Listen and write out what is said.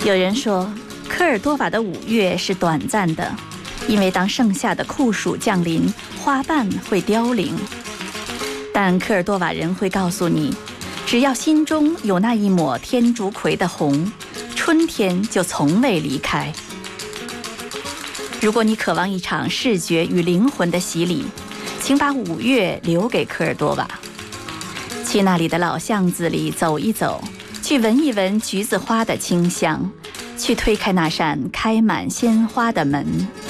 有人说，科尔多瓦的5月是短暂的，因为当盛夏的酷暑降临，花瓣会凋零。但科尔多瓦人会告诉你，只要心中有那一抹天竺葵的红，春天就从未离开。如果你渴望一场视觉与灵魂的洗礼，请把5月留给科尔多瓦，去那里的老巷子里走一走，去闻一闻橘子花的清香，去推开那扇开满鲜花的门。